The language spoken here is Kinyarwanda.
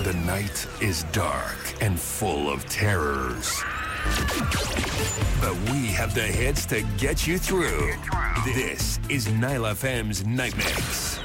The night is dark and full of terrors. But we have the hits to get you through. This is Nile FM's Night Mix.